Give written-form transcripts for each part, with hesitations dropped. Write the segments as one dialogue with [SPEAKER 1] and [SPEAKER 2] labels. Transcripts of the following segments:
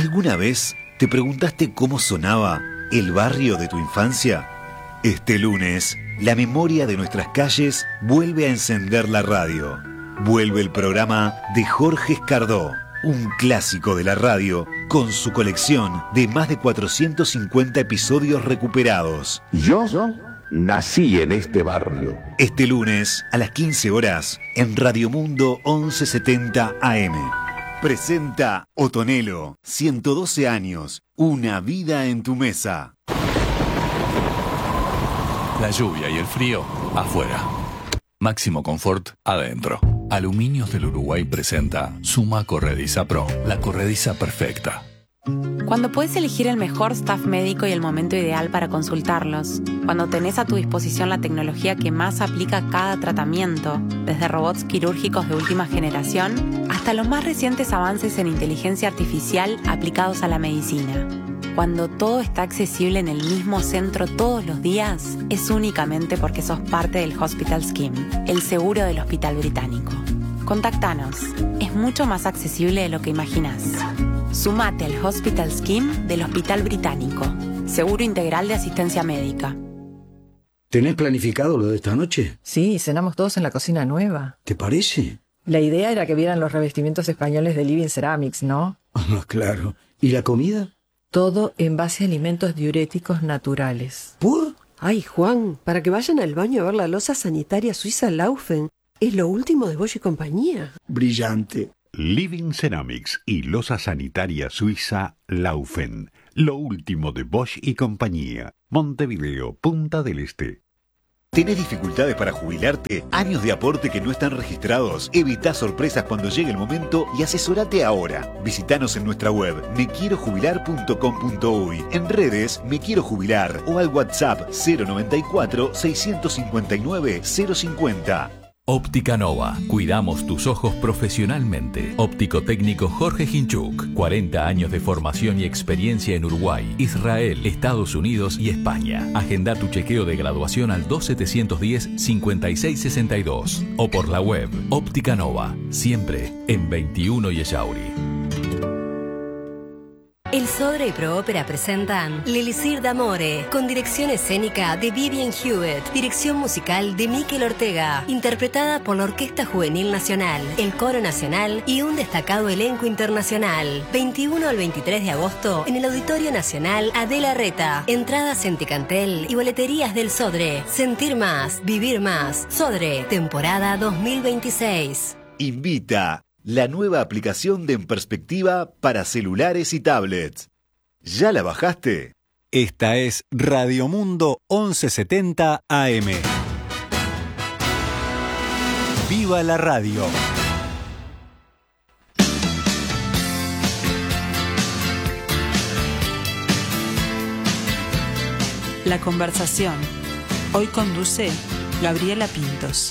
[SPEAKER 1] ¿Alguna vez te preguntaste cómo sonaba el barrio de tu infancia? Este lunes, la memoria de nuestras calles vuelve a encender la radio. Vuelve el programa de Jorge Escardó, un clásico de la radio con su colección de más de 450 episodios recuperados.
[SPEAKER 2] Yo nací en este barrio.
[SPEAKER 1] Este lunes a las 15 horas en Radio Mundo 1170 AM. Presenta Otonelo, 112 años, una vida en tu mesa.
[SPEAKER 3] La lluvia y el frío afuera. Máximo confort adentro. Aluminios del Uruguay presenta Suma Corrediza Pro, la corrediza perfecta.
[SPEAKER 4] Cuando puedes elegir el mejor staff médico y el momento ideal para consultarlos. Cuando tenés a tu disposición la tecnología que más aplica a cada tratamiento, desde robots quirúrgicos de última generación hasta los más recientes avances en inteligencia artificial aplicados a la medicina. Cuando todo está accesible en el mismo centro todos los días, es únicamente porque sos parte del Hospital Scheme, el seguro del Hospital Británico. Contactanos, es mucho más accesible de lo que imaginás. Sumate al Hospital Scheme del Hospital Británico, seguro integral de asistencia médica.
[SPEAKER 5] ¿Tenés planificado lo de esta noche?
[SPEAKER 6] Sí, cenamos todos en la cocina nueva.
[SPEAKER 5] ¿Te parece?
[SPEAKER 6] La idea era que vieran los revestimientos españoles de Living Ceramics, ¿no?
[SPEAKER 5] Ah, claro. ¿Y la comida?
[SPEAKER 6] Todo en base a alimentos diuréticos naturales.
[SPEAKER 5] ¿Por?
[SPEAKER 7] Ay, Juan, para que vayan al baño a ver la loza sanitaria suiza Laufen. Es lo último de Bosch y compañía.
[SPEAKER 5] Brillante.
[SPEAKER 8] Living Ceramics y loza sanitaria suiza Laufen. Lo último de Bosch y compañía. Montevideo, Punta del Este.
[SPEAKER 1] ¿Tenés dificultades para jubilarte? ¿Años de aporte que no están registrados? Evitá sorpresas cuando llegue el momento y asesorate ahora. Visítanos en nuestra web mequierojubilar.com.uy, en redes Me Quiero Jubilar o al WhatsApp 094 659 050.
[SPEAKER 3] Óptica Nova. Cuidamos tus ojos profesionalmente. Óptico técnico Jorge Hinchuk. 40 años de formación y experiencia en Uruguay, Israel, Estados Unidos y España. Agenda tu chequeo de graduación al 2710-5662 o por la web Óptica Nova. Siempre en 21 y Echauri.
[SPEAKER 9] El Sodre y Proópera presentan L'Elisir d'Amore, con dirección escénica de Vivian Hewitt, dirección musical de Miquel Ortega, interpretada por la Orquesta Juvenil Nacional, el Coro Nacional y un destacado elenco internacional. 21 al 23 de agosto en el Auditorio Nacional Adela Reta. Entradas en Ticantel y boleterías del Sodre. Sentir más, vivir más. Sodre, temporada 2026.
[SPEAKER 1] Invita la nueva aplicación de En Perspectiva para celulares y tablets. ¿Ya la bajaste?
[SPEAKER 10] Esta es Radio Mundo 1170 AM. ¡Viva la radio!
[SPEAKER 11] La conversación. Hoy conduce Gabriela Pintos.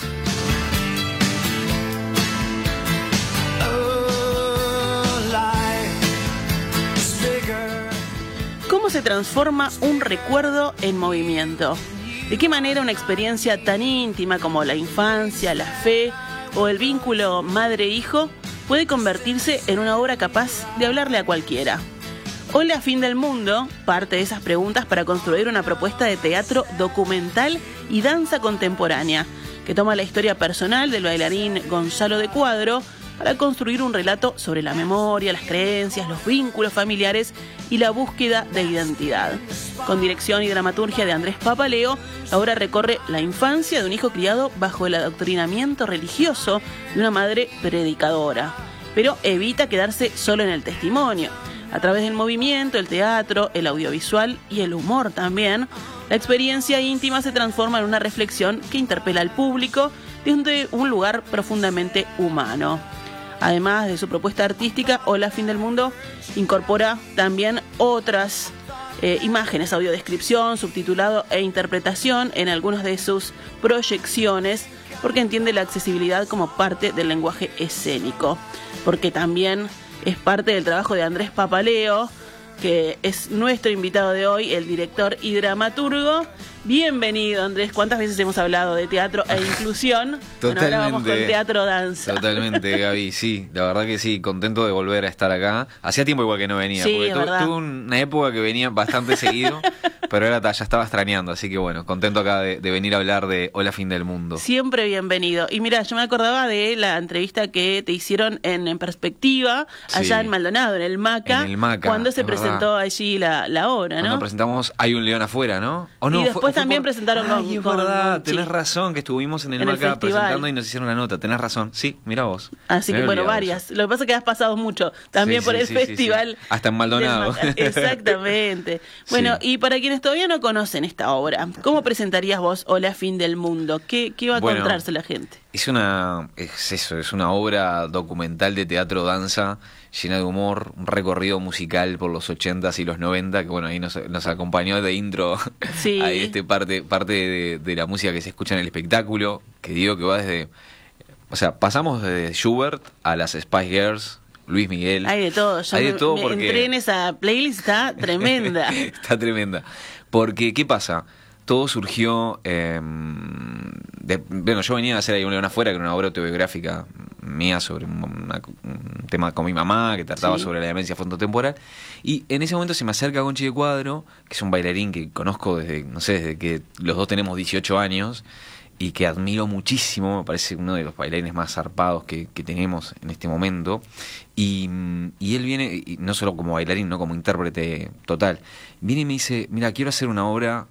[SPEAKER 12] ¿Cómo se transforma un recuerdo en movimiento? ¿De qué manera una experiencia tan íntima como la infancia, la fe o el vínculo madre-hijo puede convertirse en una obra capaz de hablarle a cualquiera? Hola, Fin del Mundo parte de esas preguntas para construir una propuesta de teatro documental y danza contemporánea que toma la historia personal del bailarín Gonzalo de Cuadro para construir un relato sobre la memoria, las creencias, los vínculos familiares y la búsqueda de identidad. Con dirección y dramaturgia de Andrés Papaleo, la obra recorre la infancia de un hijo criado bajo el adoctrinamiento religioso de una madre predicadora, pero evita quedarse solo en el testimonio. A través del movimiento, el teatro, el audiovisual y el humor también, la experiencia íntima se transforma en una reflexión que interpela al público desde un lugar profundamente humano. Además de su propuesta artística, Hola, Fin del Mundo incorpora también otras imágenes, audiodescripción, subtitulado e interpretación en algunas de sus proyecciones, porque entiende la accesibilidad como parte del lenguaje escénico, porque también es parte del trabajo de Andrés Papaleo que es nuestro invitado de hoy, el director y dramaturgo. Bienvenido, Andrés. ¿Cuántas veces hemos hablado de teatro e inclusión?
[SPEAKER 13] Totalmente.
[SPEAKER 12] Bueno, ahora vamos con teatro danza.
[SPEAKER 13] Totalmente, Gaby, sí, la verdad que sí, contento de volver a estar acá. Hacía tiempo igual que no venía,
[SPEAKER 12] Sí,
[SPEAKER 13] porque
[SPEAKER 12] verdad.
[SPEAKER 13] tuve una época que venía bastante seguido, pero ahora ya estaba extrañando, así que bueno, contento acá de venir a hablar de Hola Fin del Mundo.
[SPEAKER 12] Siempre bienvenido. Y mira, yo me acordaba de la entrevista que te hicieron en Perspectiva, allá
[SPEAKER 13] Sí.
[SPEAKER 12] en Maldonado, en el MACA,
[SPEAKER 13] En el MACA,
[SPEAKER 12] cuando se
[SPEAKER 13] es
[SPEAKER 12] presentó allí la obra,
[SPEAKER 13] Cuando
[SPEAKER 12] ¿no?
[SPEAKER 13] presentamos Hay un león afuera, ¿no? ¿O no?
[SPEAKER 12] Y después también presentaron con...
[SPEAKER 13] Ay, es
[SPEAKER 12] con
[SPEAKER 13] verdad,
[SPEAKER 12] Monchi.
[SPEAKER 13] tenés razón, que estuvimos en el
[SPEAKER 12] En el
[SPEAKER 13] MACA
[SPEAKER 12] festival.
[SPEAKER 13] presentando y nos hicieron la nota, tenés razón. Sí, mira vos.
[SPEAKER 12] Así
[SPEAKER 13] Me
[SPEAKER 12] que
[SPEAKER 13] había
[SPEAKER 12] bueno,
[SPEAKER 13] olvidado
[SPEAKER 12] varias. Lo que pasa es que has pasado mucho también
[SPEAKER 13] Sí,
[SPEAKER 12] por
[SPEAKER 13] sí,
[SPEAKER 12] el
[SPEAKER 13] sí, sí,
[SPEAKER 12] festival.
[SPEAKER 13] sí. Hasta en Maldonado.
[SPEAKER 12] del MACA. Exactamente. Bueno,
[SPEAKER 13] Sí.
[SPEAKER 12] y para quienes todavía no conocen esta obra, ¿cómo presentarías vos Hola Fin del Mundo? ¿Qué va a
[SPEAKER 13] Bueno,
[SPEAKER 12] encontrarse la gente?
[SPEAKER 13] Es una obra documental de teatro-danza llena de humor, un recorrido musical por los 80s y los 90, que bueno, ahí nos acompañó de intro
[SPEAKER 12] Sí.
[SPEAKER 13] ahí parte de la música que se escucha en el espectáculo, que digo que va desde, o sea, pasamos desde Schubert a las Spice Girls, Luis Miguel.
[SPEAKER 12] Hay de todo. Yo
[SPEAKER 13] Hay de todo
[SPEAKER 12] me
[SPEAKER 13] porque
[SPEAKER 12] entré en esa playlist, está tremenda.
[SPEAKER 13] está tremenda. Porque, ¿qué pasa? Todo surgió... bueno, yo venía a hacer Hay un león afuera, que era una obra autobiográfica mía sobre un tema con mi mamá, que trataba
[SPEAKER 12] Sí.
[SPEAKER 13] sobre la demencia frontotemporal. Y en ese momento se me acerca Gonchi de Cuadro, que es un bailarín que conozco desde que los dos tenemos 18 años, y que admiro muchísimo, me parece uno de los bailarines más zarpados que tenemos en este momento. Y él viene, y no solo como bailarín, no como intérprete total, viene y me dice, mira, quiero hacer una obra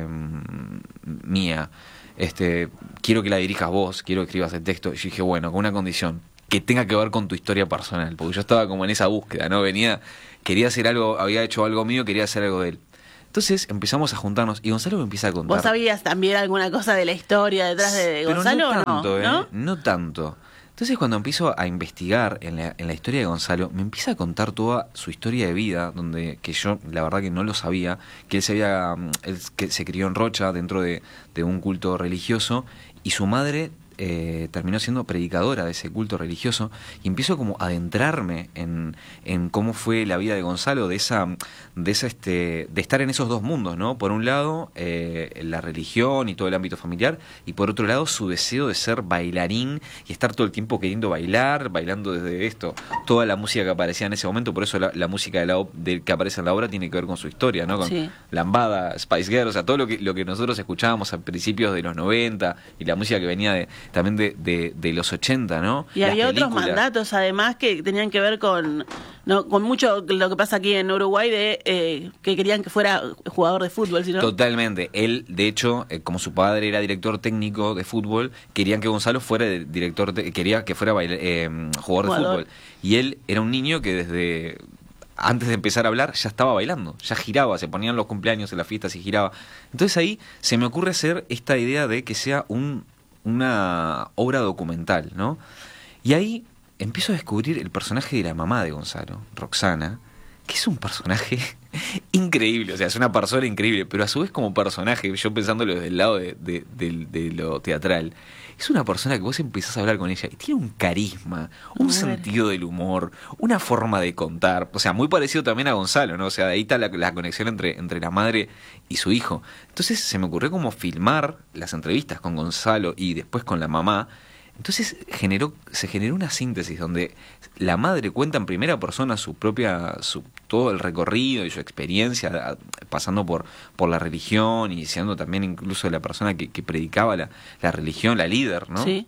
[SPEAKER 13] mía, quiero que la dirijas vos, quiero que escribas el texto. Y yo dije, bueno, con una condición, que tenga que ver con tu historia personal, porque yo estaba como en esa búsqueda, ¿no? Quería hacer algo, había hecho algo mío, quería hacer algo de él. Entonces empezamos a juntarnos y Gonzalo me empieza a contar.
[SPEAKER 12] ¿Vos sabías también alguna cosa de la historia detrás de
[SPEAKER 13] Pero
[SPEAKER 12] Gonzalo
[SPEAKER 13] no tanto,
[SPEAKER 12] o no?
[SPEAKER 13] No tanto. Entonces cuando empiezo a investigar en la historia de Gonzalo, me empieza a contar toda su historia de vida, que yo la verdad que no lo sabía, que él que se crió en Rocha dentro de un culto religioso, y su madre terminó siendo predicadora de ese culto religioso, y empiezo como a adentrarme en cómo fue la vida de Gonzalo, de estar en esos dos mundos, ¿no? Por un lado, la religión y todo el ámbito familiar, y por otro lado, su deseo de ser bailarín y estar todo el tiempo queriendo bailando desde esto, toda la música que aparecía en ese momento. Por eso la música que aparece en la obra tiene que ver con su historia, ¿no? Con
[SPEAKER 12] Sí.
[SPEAKER 13] Lambada, Spice Girls, o sea, todo lo que nosotros escuchábamos a principios de los 90, y la música que venía también de los 80, ¿no?
[SPEAKER 12] Y
[SPEAKER 13] Las
[SPEAKER 12] había otros
[SPEAKER 13] películas.
[SPEAKER 12] mandatos además que tenían que ver con mucho lo que pasa aquí en Uruguay que querían que fuera jugador de fútbol, ¿sí, no?
[SPEAKER 13] Totalmente. Él, de hecho, como su padre era director técnico de fútbol, querían que Gonzalo fuera quería que fuera jugador de fútbol. Y él era un niño que desde antes de empezar a hablar ya estaba bailando, ya giraba, se ponían los cumpleaños en las fiestas y giraba. Entonces ahí se me ocurre hacer esta idea de que sea una obra documental, ¿no? Y ahí empiezo a descubrir el personaje de la mamá de Gonzalo, Roxana, que es un personaje increíble, o sea, es una persona increíble, pero a su vez como personaje, yo pensándolo desde el lado de lo teatral, es una persona que vos empezás a hablar con ella y tiene un carisma, un sentido del humor, una forma de contar, o sea, muy parecido también a Gonzalo, ¿no? O sea, de ahí está la conexión entre la madre y su hijo. Entonces se me ocurrió como filmar las entrevistas con Gonzalo y después con la mamá. Entonces se generó una síntesis donde la madre cuenta en primera persona todo el recorrido y su experiencia, pasando por la religión y siendo también incluso la persona que predicaba la religión, la líder, ¿no?
[SPEAKER 12] Sí.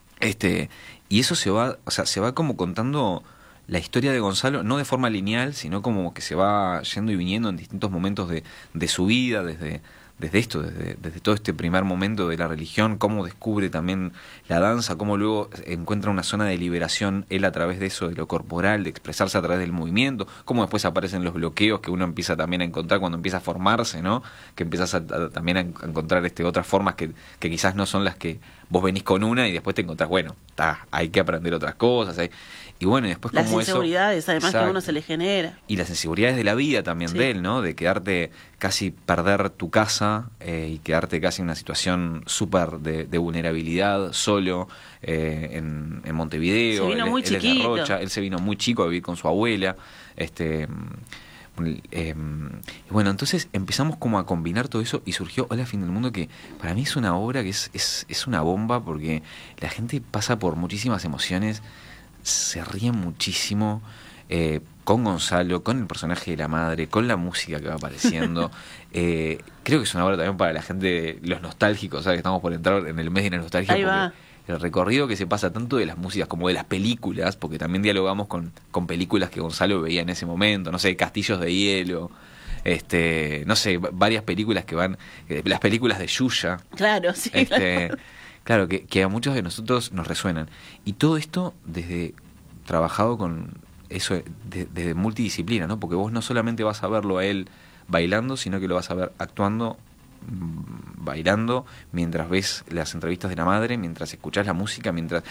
[SPEAKER 13] Y eso se va como contando la historia de Gonzalo, no de forma lineal, sino como que se va yendo y viniendo en distintos momentos de su vida, desde todo este primer momento de la religión, cómo descubre también la danza, cómo luego encuentra una zona de liberación él a través de eso, de lo corporal, de expresarse a través del movimiento, cómo después aparecen los bloqueos que uno empieza también a encontrar cuando empieza a formarse, ¿no? Que empiezas también a encontrar otras formas que quizás no son las que vos venís con una y después te encontrás, bueno, hay que aprender otras cosas, y bueno, y después
[SPEAKER 12] las
[SPEAKER 13] como eso...
[SPEAKER 12] inseguridades además
[SPEAKER 13] Exacto.
[SPEAKER 12] que a uno se le genera.
[SPEAKER 13] Y las inseguridades de la vida también de él, ¿no? De quedarte casi perder tu casa y quedarte casi en una situación súper de vulnerabilidad, solo, en Montevideo.
[SPEAKER 12] Se vino muy
[SPEAKER 13] él es de
[SPEAKER 12] chiquito.
[SPEAKER 13] Rocha, él se vino muy chico a vivir con su abuela. Bueno, entonces empezamos como a combinar todo eso y surgió Hola Fin del Mundo, que para mí es una obra que es una bomba, porque la gente pasa por muchísimas emociones, se ríe muchísimo, con Gonzalo, con el personaje de la madre, con la música que va apareciendo. Creo que es una obra también para la gente, los nostálgicos, ¿sabes? Que estamos por entrar en el mes de la nostalgia.
[SPEAKER 12] Ahí va.
[SPEAKER 13] El recorrido que se pasa tanto de las músicas como de las películas, porque también dialogamos con películas que Gonzalo veía en ese momento, no sé, Castillos de Hielo, no sé, varias películas que van, las películas de Yuya.
[SPEAKER 12] Claro, sí.
[SPEAKER 13] Claro, que a muchos de nosotros nos resuenan. Y todo esto trabajado con eso, desde multidisciplina, ¿no? Porque vos no solamente vas a verlo a él bailando, sino que lo vas a ver actuando, bailando, mientras ves las entrevistas de la madre, mientras escuchás la música, mientras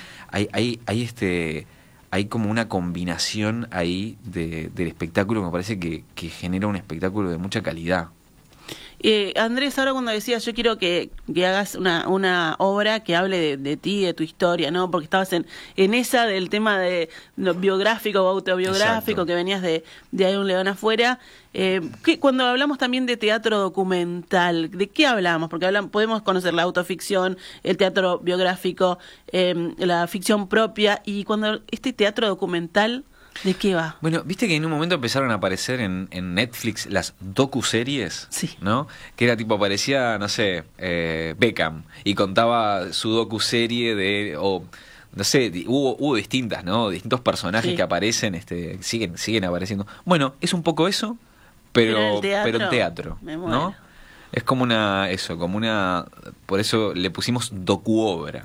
[SPEAKER 13] hay como una combinación ahí del espectáculo que me parece que genera un espectáculo de mucha calidad.
[SPEAKER 12] Andrés, ahora cuando decías yo quiero que hagas una obra que hable de ti, de tu historia, ¿no? Porque estabas en esa del tema de biográfico o autobiográfico. Exacto. Que venías de Hay un león afuera. Cuando hablamos también de teatro documental, ¿de qué hablamos? Porque podemos conocer la autoficción, el teatro biográfico, la ficción propia, y cuando este teatro documental, ¿de qué va?
[SPEAKER 13] Bueno, viste que en un momento empezaron a aparecer en Netflix las docuseries,
[SPEAKER 12] sí,
[SPEAKER 13] ¿no? Que era tipo, aparecía, no sé, Beckham, y contaba su docuserie no sé, hubo distintas, ¿no? Distintos personajes, sí, que aparecen, siguen apareciendo. Bueno, es un poco eso, pero en teatro, ¿no? Es como por eso le pusimos docuobra.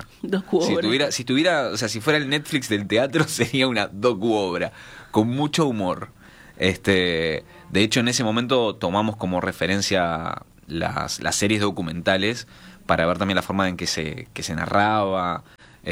[SPEAKER 13] Si fuera el Netflix del teatro, sería una docuobra, con mucho humor. De hecho, en ese momento tomamos como referencia las series documentales para ver también la forma en que se narraba.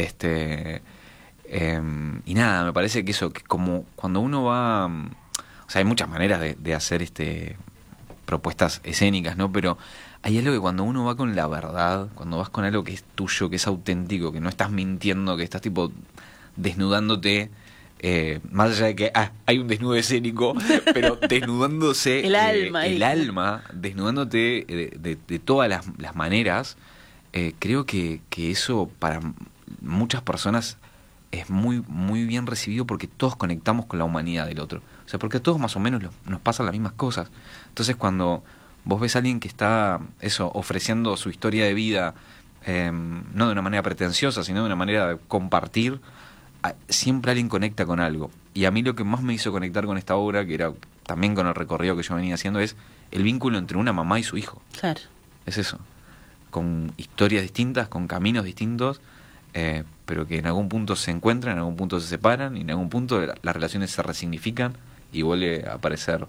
[SPEAKER 13] Y nada, me parece que eso, que como cuando uno va, o sea, hay muchas maneras de hacer propuestas escénicas, ¿no? Pero hay algo que cuando uno va con la verdad, cuando vas con algo que es tuyo, que es auténtico, que no estás mintiendo, que estás tipo desnudándote, más allá de que hay un desnudo escénico, pero desnudándose
[SPEAKER 12] el
[SPEAKER 13] alma, desnudándote de todas las maneras, creo que eso para muchas personas es muy, muy bien recibido, porque todos conectamos con la humanidad del otro. O sea, porque a todos más o menos nos pasan las mismas cosas. Entonces, cuando vos ves a alguien que está ofreciendo su historia de vida, no de una manera pretenciosa, sino de una manera de compartir, siempre alguien conecta con algo. Y a mí lo que más me hizo conectar con esta obra, que era también con el recorrido que yo venía haciendo, es el vínculo entre una mamá y su hijo.
[SPEAKER 12] Claro.
[SPEAKER 13] Es eso. Con historias distintas, con caminos distintos, pero que en algún punto se encuentran, en algún punto se separan, y en algún punto las relaciones se resignifican y vuelve a aparecer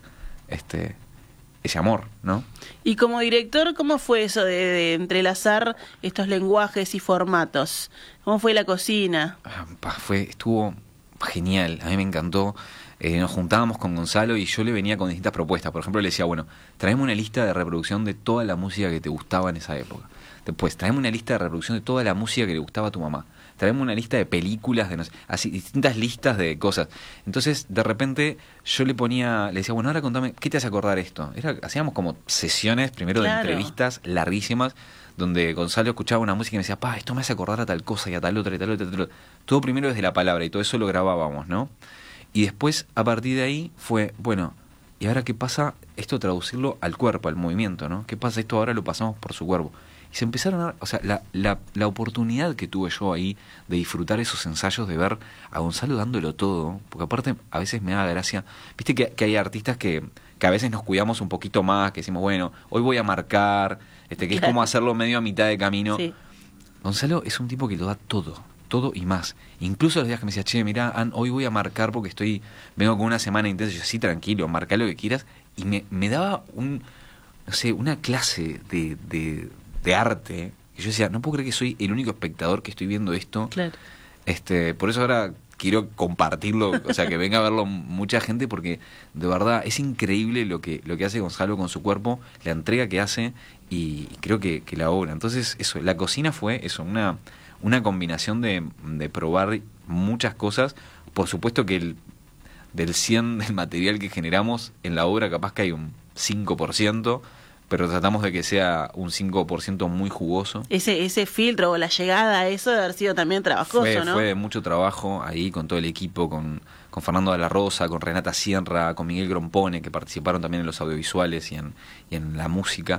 [SPEAKER 13] ese amor, ¿no?
[SPEAKER 12] Y como director, ¿cómo fue eso de entrelazar estos lenguajes y formatos? ¿Cómo fue la cocina?
[SPEAKER 13] Estuvo genial, a mí me encantó. Nos juntábamos con Gonzalo y yo le venía con distintas propuestas. Por ejemplo, le decía, bueno, traeme una lista de reproducción de toda la música que te gustaba en esa época. Después, traeme una lista de reproducción de toda la música que le gustaba a tu mamá. Traeme una lista de películas, así, distintas listas de cosas. Entonces, de repente, yo le decía, bueno, ahora contame, ¿qué te hace acordar esto? Hacíamos como sesiones, primero, claro, de entrevistas larguísimas, donde Gonzalo escuchaba una música y me decía, esto me hace acordar a tal cosa y a tal otra y tal otra y tal otra. Todo primero desde la palabra, y todo eso lo grabábamos, ¿no? Y después, a partir de ahí, fue, bueno, ¿y ahora qué pasa? Esto traducirlo al cuerpo, al movimiento, ¿no? ¿Qué pasa? Esto ahora lo pasamos por su cuerpo. Y se empezaron a... O sea, la oportunidad que tuve yo ahí de disfrutar esos ensayos, de ver a Gonzalo dándolo todo, porque aparte a veces me da gracia. Viste que hay artistas que a veces nos cuidamos un poquito más, que decimos, bueno, hoy voy a marcar, que es como hacerlo medio a mitad de camino.
[SPEAKER 12] Sí.
[SPEAKER 13] Gonzalo es un tipo que lo da todo y más. Incluso los días que me decía, che, mirá, hoy voy a marcar porque vengo con una semana intensa. Y yo, sí, tranquilo, marcá lo que quieras. Y me daba una clase de arte, que yo decía, no puedo creer que soy el único espectador que estoy viendo esto.
[SPEAKER 12] Claro.
[SPEAKER 13] Por eso ahora quiero compartirlo, o sea, que venga a verlo mucha gente, porque de verdad es increíble lo que hace Gonzalo con su cuerpo, la entrega que hace, y creo que la obra. Entonces, eso, la cocina fue eso, una combinación de probar muchas cosas. Por supuesto que del 100 del material que generamos en la obra capaz que hay un 5%, pero tratamos de que sea un 5% muy jugoso.
[SPEAKER 12] Ese filtro o la llegada a eso debe haber sido también trabajoso, ¿no?
[SPEAKER 13] Fue de mucho trabajo ahí con todo el equipo, con Fernando de la Rosa, con Renata Sierra, con Miguel Grompone, que participaron también en los audiovisuales y en la música,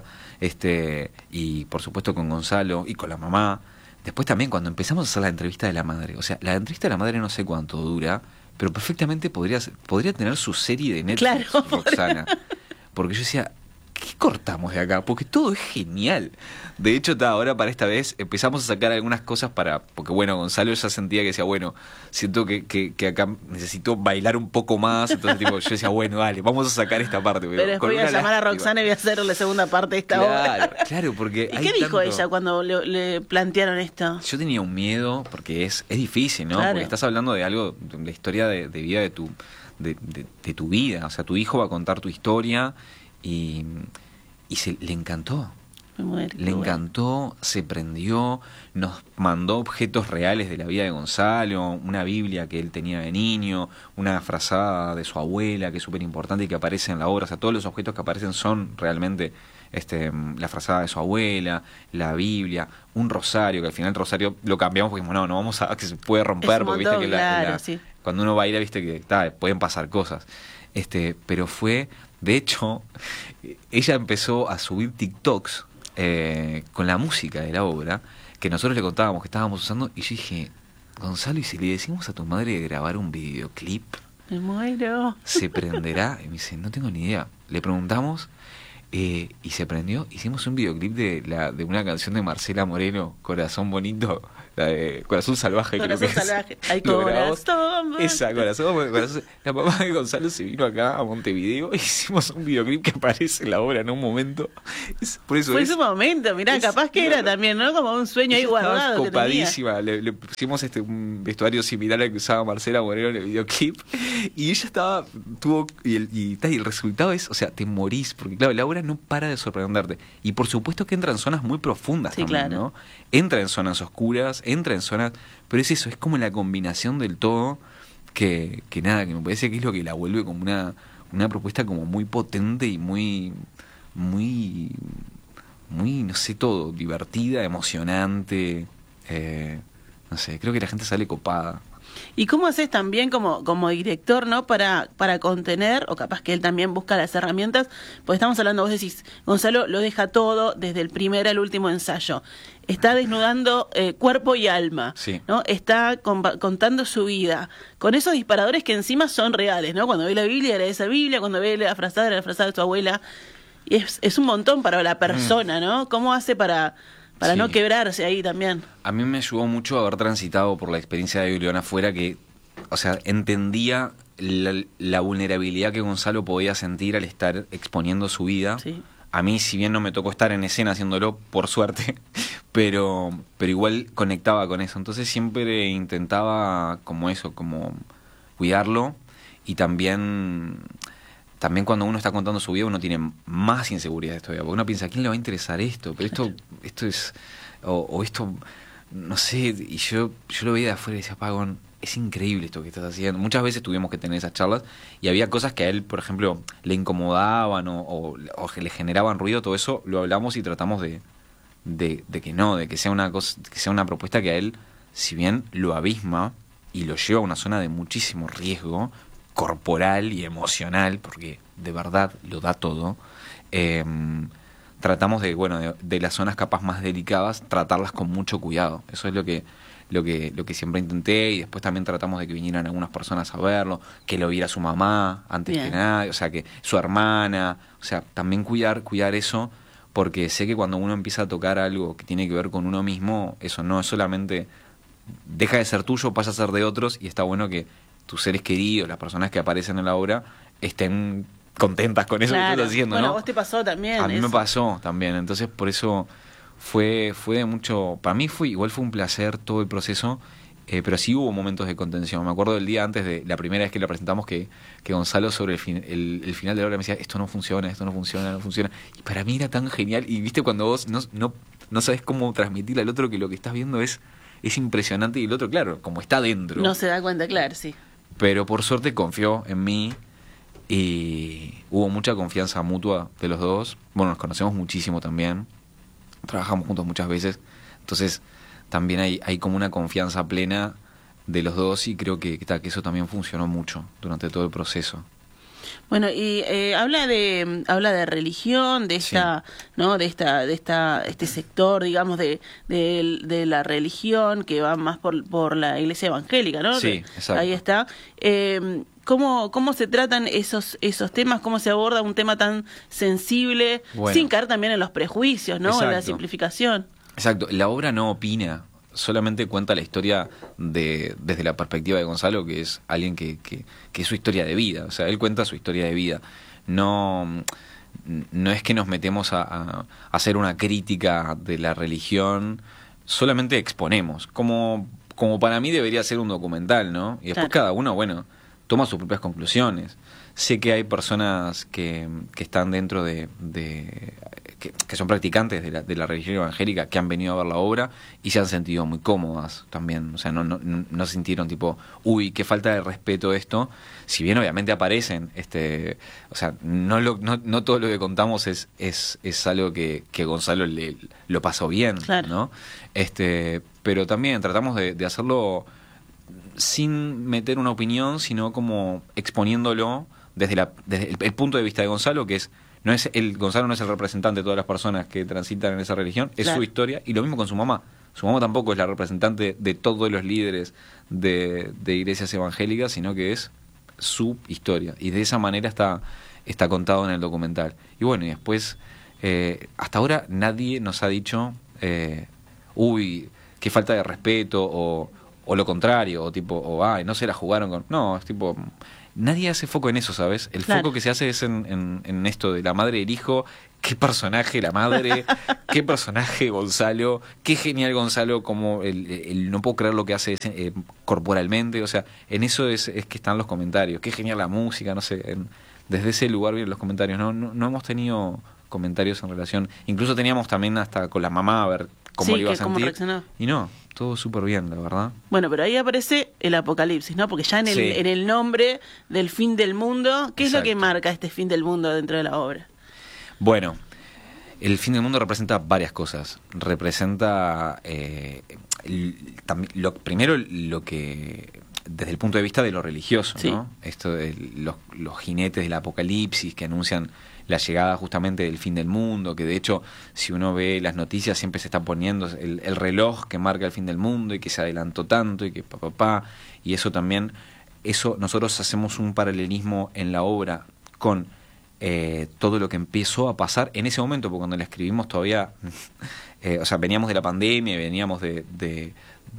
[SPEAKER 13] y por supuesto con Gonzalo y con la mamá. Después también cuando empezamos a hacer la entrevista de la madre, o sea, la entrevista de la madre no sé cuánto dura, pero perfectamente podría tener su serie de Netflix,
[SPEAKER 12] claro,
[SPEAKER 13] Roxana. Porque yo decía, ¿qué cortamos de acá? Porque todo es genial. De hecho, ahora para esta vez empezamos a sacar algunas cosas porque bueno, Gonzalo ya sentía que decía, bueno, siento que acá necesito bailar un poco más. Entonces yo decía, bueno, dale, vamos a sacar esta parte.
[SPEAKER 12] Pero después voy a llamar a Roxana y voy a hacer la segunda parte de esta obra.
[SPEAKER 13] Claro, porque
[SPEAKER 12] ¿Y qué dijo ella cuando le plantearon esto?
[SPEAKER 13] Yo tenía un miedo, porque es difícil, ¿no?
[SPEAKER 12] Claro.
[SPEAKER 13] Porque estás hablando de algo, de la historia de vida de tu vida. O sea, tu hijo va a contar tu historia y le encantó. Le encantó, se prendió, nos mandó objetos reales de la vida de Gonzalo, una Biblia que él tenía de niño, una frazada de su abuela que es súper importante y que aparece en la obra. O sea, todos los objetos que aparecen son realmente la frazada de su abuela, la Biblia, un rosario, que al final el rosario lo cambiamos porque no vamos a que se puede romper, porque viste que
[SPEAKER 12] sí.
[SPEAKER 13] Cuando uno baila, viste que pueden pasar cosas. Pero fue, de hecho, ella empezó a subir TikToks con la música de la obra, que nosotros le contábamos que estábamos usando, y yo dije, Gonzalo, ¿y si le decimos a tu madre de grabar un videoclip?
[SPEAKER 12] Me muero.
[SPEAKER 13] ¿Se prenderá? Y me dice, no tengo ni idea. Le preguntamos, y se prendió. Hicimos un videoclip de una canción de Marcela Moreno, Corazón Bonito, la de Corazón Salvaje.
[SPEAKER 12] Corazón
[SPEAKER 13] creo que
[SPEAKER 12] Salvaje.
[SPEAKER 13] es.
[SPEAKER 12] Ay, Corazón.
[SPEAKER 13] Esa, Corazón. La mamá de Gonzalo se vino acá a Montevideo e hicimos un videoclip que aparece en la obra en un momento. Fue
[SPEAKER 12] ese momento, mirá, capaz que era también, ¿no? Como un sueño ahí guardado.
[SPEAKER 13] Copadísima. Le pusimos un vestuario similar al que usaba Marcela Moreno en el videoclip. Y ella y el resultado es, o sea, te morís, porque claro, la obra no para de sorprenderte. Y por supuesto que entra en zonas muy profundas también,
[SPEAKER 12] claro.
[SPEAKER 13] ¿no? Entra en zonas oscuras, entra en zonas... Pero es eso, es como la combinación del todo que me parece que es lo que la vuelve como una propuesta como muy potente y muy, no sé, todo, divertida, emocionante. No sé, creo que la gente sale copada.
[SPEAKER 12] ¿Y cómo haces también como director, ¿no? Para contener, o capaz que él también busca las herramientas, porque estamos hablando, vos decís, Gonzalo lo deja todo desde el primer al último ensayo. Está desnudando cuerpo y alma,
[SPEAKER 13] sí.
[SPEAKER 12] ¿no? Está contando su vida, con esos disparadores que encima son reales, ¿no? Cuando ve la Biblia era esa Biblia, cuando ve la frazada era la frazada de su abuela. Y es un montón para la persona, ¿no? ¿Cómo hace para sí. no quebrarse ahí también?
[SPEAKER 13] A mí me ayudó mucho haber transitado por la experiencia de León afuera, que, o sea, entendía la vulnerabilidad que Gonzalo podía sentir al estar exponiendo su vida.
[SPEAKER 12] Sí.
[SPEAKER 13] A mí, si bien no me tocó estar en escena haciéndolo, por suerte, pero igual conectaba con eso. Entonces siempre intentaba como cuidarlo, y también cuando uno está contando su vida uno tiene más inseguridades todavía, porque uno piensa, ¿a quién le va a interesar esto? Pero esto es, o esto, no sé, y yo lo veía de afuera y decía, Pagón, es increíble esto que estás haciendo. Muchas veces tuvimos que tener esas charlas y había cosas que a él, por ejemplo, le incomodaban o que le generaban ruido. Todo eso lo hablamos y tratamos de que sea una propuesta que a él, si bien lo abisma y lo lleva a una zona de muchísimo riesgo corporal y emocional, porque de verdad lo da todo, tratamos de las zonas capaz más delicadas, tratarlas con mucho cuidado. Eso es lo que siempre intenté, y después también tratamos de que vinieran algunas personas a verlo, que lo viera su mamá antes que nada, o sea, que su hermana, o sea, también cuidar eso, porque sé que cuando uno empieza a tocar algo que tiene que ver con uno mismo, eso no es solamente, deja de ser tuyo, pasa a ser de otros, y está bueno que tus seres queridos, las personas que aparecen en la obra, estén contentas con eso que estás haciendo,
[SPEAKER 12] bueno,
[SPEAKER 13] ¿no?
[SPEAKER 12] A vos te pasó también.
[SPEAKER 13] A mí me pasó también, entonces por eso fue de mucho, para mí fue un placer todo el proceso, pero sí hubo momentos de contención. Me acuerdo del día antes de la primera vez que lo presentamos, que Gonzalo sobre el final de la obra me decía, esto no funciona. Y para mí era tan genial, y viste cuando vos no sabes cómo transmitirle al otro que lo que estás viendo es impresionante, y el otro, claro, como está dentro,
[SPEAKER 12] no se da cuenta, claro, sí.
[SPEAKER 13] pero por suerte confió en mí y hubo mucha confianza mutua de los dos. Bueno, nos conocemos muchísimo también, trabajamos juntos muchas veces, entonces también hay como una confianza plena de los dos y creo que eso también funcionó mucho durante todo el proceso.
[SPEAKER 12] Bueno, y habla de religión, de esta, sí, ¿no? de este sector, digamos, de la religión que va más por la iglesia evangélica, ¿no?
[SPEAKER 13] Sí, exacto.
[SPEAKER 12] Ahí está. ¿Cómo se tratan esos temas? ¿Cómo se aborda un tema tan sensible, sin caer también en los prejuicios, ¿no? En la simplificación.
[SPEAKER 13] Exacto. La obra no opina, solamente cuenta la historia desde la perspectiva de Gonzalo, que es alguien que es su historia de vida. O sea, él cuenta su historia de vida. No es que nos metemos a hacer una crítica de la religión, solamente exponemos. Como para mí debería ser un documental, ¿no? Y después cada uno, bueno, toma sus propias conclusiones. Sé que hay personas que están dentro que son practicantes de la religión evangélica, que han venido a ver la obra y se han sentido muy cómodas también. O sea, no sintieron tipo, uy, qué falta de respeto esto. Si bien obviamente aparecen, o sea, no todo lo que contamos es algo que Gonzalo lo pasó bien, claro, ¿no? Pero también tratamos de hacerlo sin meter una opinión, sino como exponiéndolo desde el punto de vista de Gonzalo, que Gonzalo no es el representante de todas las personas que transitan en esa religión, es su historia, y lo mismo con su mamá. Su mamá tampoco es la representante de todos los líderes de iglesias evangélicas, sino que es su historia, y de esa manera está contado en el documental. Y bueno, y después, hasta ahora nadie nos ha dicho, uy, qué falta de respeto, o lo contrario, o tipo, ay, no se la jugaron con... No, es tipo... Nadie hace foco en eso, ¿sabes? El foco que se hace es en esto de la madre y el hijo. Qué personaje la madre, qué personaje Gonzalo, qué genial Gonzalo, como el no puedo creer lo que hace corporalmente. O sea, en eso es que están los comentarios. Qué genial la música, no sé. Desde ese lugar vienen los comentarios. No hemos tenido comentarios en relación. Incluso teníamos también hasta con la mamá a ver cómo le iba a sentir. Y no, todo súper bien, la verdad. Bueno, pero ahí aparece el apocalipsis, ¿no? Porque ya en el nombre del fin del mundo, ¿qué es lo que marca este fin del mundo dentro de la obra? Bueno, el fin del mundo representa varias cosas. Representa primero lo que, desde el punto de vista de lo religioso, ¿no? Esto de los jinetes del apocalipsis que anuncian la llegada justamente del fin del mundo, que de hecho, si uno ve las noticias, siempre se está poniendo el reloj que marca el fin del mundo y que se adelantó tanto y que y eso también, nosotros hacemos un paralelismo en la obra con todo lo que empezó a pasar en ese momento, porque cuando la escribimos todavía, o sea, veníamos de la pandemia, veníamos de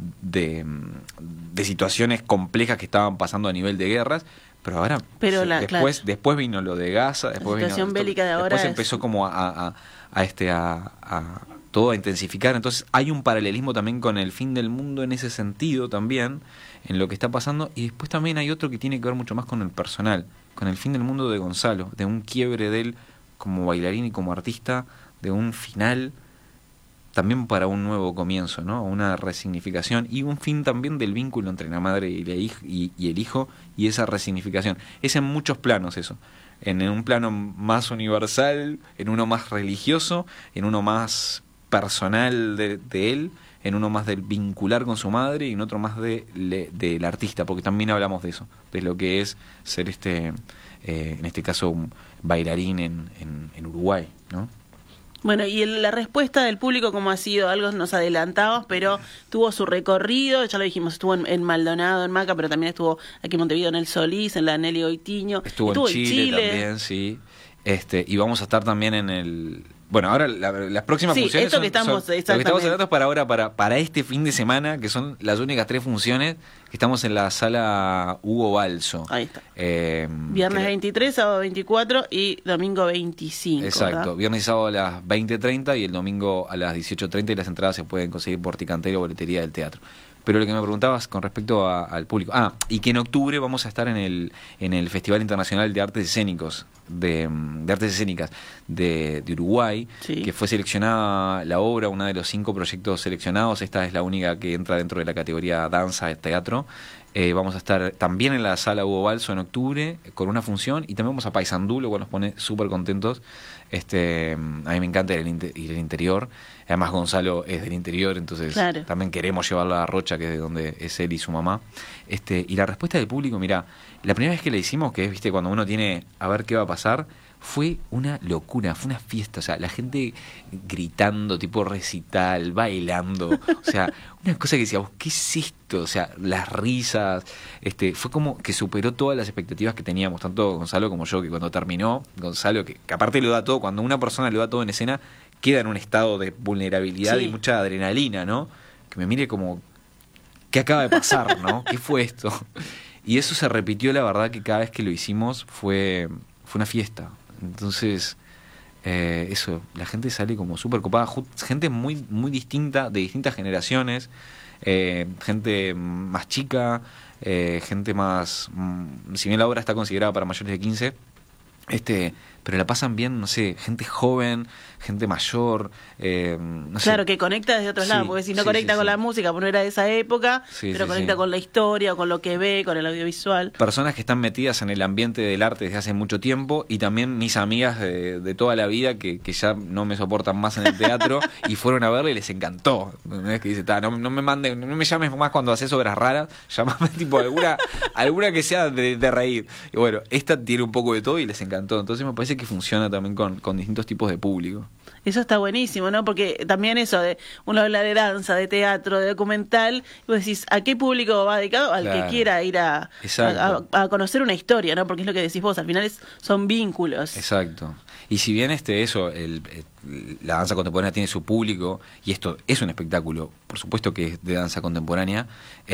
[SPEAKER 13] situaciones complejas que estaban pasando a nivel de guerras, pero ahora después vino lo de Gaza, después la situación bélica de ahora empezó como a todo a intensificar. Entonces hay un paralelismo también con el fin del mundo en ese sentido también, en lo que está pasando, y después también hay otro que tiene que ver mucho más con el personal, con el fin del mundo de Gonzalo, de un quiebre de él como bailarín y como artista, de un final también para un nuevo comienzo, ¿no? Una resignificación y un fin también del vínculo entre la madre y el hijo, y esa resignificación. Es en muchos planos eso. En un plano más universal, en uno más religioso, en uno más personal de él, en uno más del vincular con su madre y en otro más del artista, porque también hablamos de eso, de lo que es ser en este caso un bailarín en Uruguay, ¿no? Bueno, y la respuesta del público, ¿cómo ha sido? Algo nos adelantamos, pero tuvo su recorrido, ya lo dijimos, estuvo en Maldonado, en Maca, pero también estuvo aquí en Montevideo, en el Solís, en la Nelly Goitiño. Estuvo en Chile también, sí. Y vamos a estar también en el... Bueno, ahora las próximas funciones lo que estamos hablando para este fin de semana, que son las únicas 3 funciones, que estamos en la sala Hugo Balso. Ahí está. Viernes 23, sábado 24 y domingo 25. Exacto, ¿verdad? Viernes y sábado a las 20:30 y el domingo a las 18:30, y las entradas se pueden conseguir por Ticantel o boletería del teatro. Pero lo que me preguntabas con respecto al público... y que en octubre vamos a estar en el Festival Internacional de Artes Escénicos de artes escénicas de Uruguay, que fue seleccionada la obra, una de los 5 proyectos seleccionados. Esta es la única que entra dentro de la categoría danza y teatro. Vamos a estar también en la sala Hugo Balso en octubre con una función, y también vamos a Paysandú, lo cual nos pone súper contentos. A mí me encanta ir al interior. Además Gonzalo es del interior, entonces también queremos llevarlo a Rocha, que es de donde es él y su mamá. Y la respuesta del público, mira, la primera vez que le hicimos, que es, viste, cuando uno tiene a ver qué va a pasar, fue una locura, fue una fiesta. O sea, la gente gritando, tipo recital, bailando. O sea, una cosa que decíamos, ¿qué es esto? O sea, las risas. Fue como que superó todas las expectativas que teníamos, tanto Gonzalo como yo, que cuando terminó, Gonzalo, que aparte lo da todo, cuando una persona lo da todo en escena, queda en un estado de vulnerabilidad y mucha adrenalina, ¿no? Que me mire como, ¿qué acaba de pasar, no? ¿Qué fue esto? Y eso se repitió, la verdad, que cada vez que lo hicimos fue una fiesta. Entonces, eso, la gente sale como súper copada, gente muy, muy distinta, de distintas generaciones, gente más chica, gente más, si bien la obra está considerada para mayores de 15, pero la pasan bien, no sé, gente joven, gente mayor, no sé.
[SPEAKER 12] Claro, que conecta desde otros lados, porque si no conecta con la música, porque no era de esa época, pero conecta con la historia, o con lo que ve, con el audiovisual.
[SPEAKER 13] Personas que están metidas en el ambiente del arte desde hace mucho tiempo, y también mis amigas de toda la vida que ya no me soportan más en el teatro y fueron a verla y les encantó. No es que dice, no me llames más cuando haces obras raras, llamame tipo alguna que sea de reír. Y bueno, esta tiene un poco de todo y les encantó. Entonces me parece que funciona también con distintos tipos de público.
[SPEAKER 12] Eso está buenísimo, ¿no? Porque también eso, uno habla de danza, de teatro, de documental, y vos decís, ¿a qué público va dedicado? Al que quiera ir a conocer una historia, ¿no? Porque es lo que decís vos, al final son vínculos.
[SPEAKER 13] Exacto. Y si bien la danza contemporánea tiene su público, y esto es un espectáculo, por supuesto que es de danza contemporánea,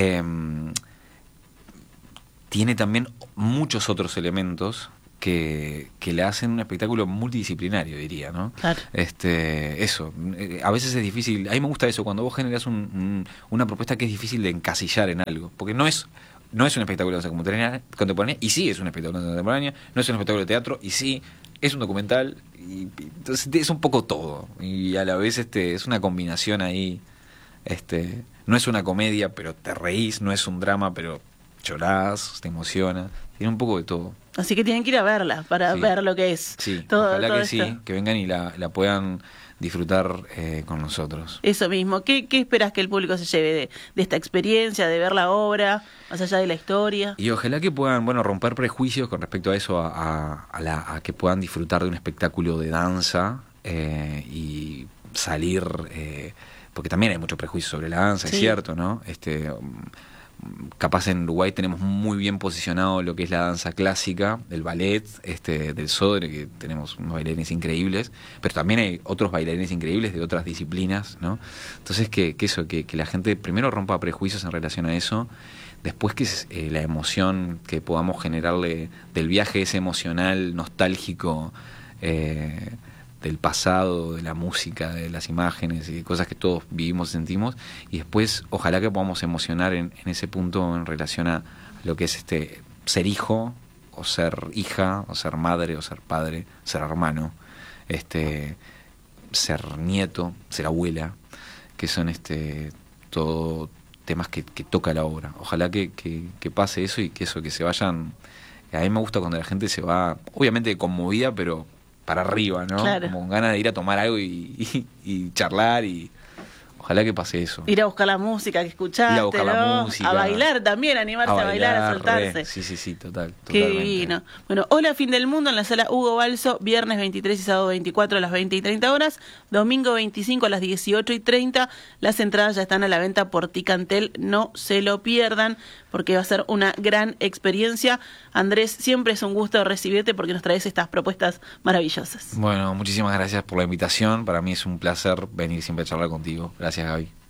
[SPEAKER 13] tiene también muchos otros elementos que le hacen un espectáculo multidisciplinario, diría, ¿no?
[SPEAKER 12] Claro.
[SPEAKER 13] Eso, a veces es difícil, a mí me gusta eso, cuando vos generás una propuesta que es difícil de encasillar en algo, porque no es un espectáculo de danza contemporánea, y sí es un espectáculo de danza contemporánea, no es un espectáculo de teatro, y sí es un documental, y entonces es un poco todo, y a la vez es una combinación ahí, no es una comedia, pero te reís, no es un drama, pero llorás, te emociona, tiene un poco de todo.
[SPEAKER 12] Así que tienen que ir a verla para ver lo que es.
[SPEAKER 13] Sí,
[SPEAKER 12] todo,
[SPEAKER 13] ojalá
[SPEAKER 12] todo
[SPEAKER 13] que
[SPEAKER 12] esto.
[SPEAKER 13] sí, que vengan y la puedan disfrutar con nosotros.
[SPEAKER 12] Eso mismo. ¿Qué esperas que el público se lleve de esta experiencia, de ver la obra, más allá de la historia?
[SPEAKER 13] Y ojalá que puedan, romper prejuicios con respecto a eso, a que puedan disfrutar de un espectáculo de danza y salir, porque también hay mucho prejuicio sobre la danza, es cierto, ¿no? Capaz en Uruguay tenemos muy bien posicionado lo que es la danza clásica, el ballet, del Sodre, que tenemos unos bailarines increíbles, pero también hay otros bailarines increíbles de otras disciplinas, ¿no? Entonces que la gente primero rompa prejuicios en relación a eso, después que la emoción que podamos generarle del viaje ese emocional, nostálgico, del pasado, de la música, de las imágenes y de cosas que todos vivimos y sentimos, y después ojalá que podamos emocionar en ese punto en relación a lo que es ser hijo, o ser hija, o ser madre, o ser padre, ser hermano, ser nieto, ser abuela, que son todo temas que toca la obra. Ojalá que pase eso, y que se vayan. A mí me gusta cuando la gente se va, obviamente conmovida, pero para arriba, ¿no?
[SPEAKER 12] Claro.
[SPEAKER 13] Como con ganas de ir a tomar algo y charlar, y ojalá que pase eso.
[SPEAKER 12] Ir a buscar la música que escuchaste,
[SPEAKER 13] ir a buscar la música,
[SPEAKER 12] a bailar también, animarse a bailar, a soltarse.
[SPEAKER 13] Sí, totalmente.
[SPEAKER 12] Qué divino. Bueno, Hola Fin del Mundo en la sala Hugo Balso, viernes 23 y sábado 24 a las 20 y 30 horas, domingo 25 a las 18 y 30. Las entradas ya están a la venta por Ticantel, no se lo pierdan, porque va a ser una gran experiencia. Andrés, siempre es un gusto recibirte porque nos traes estas propuestas maravillosas.
[SPEAKER 13] Bueno, muchísimas gracias por la invitación. Para mí es un placer venir siempre a charlar contigo. Gracias, Gaby.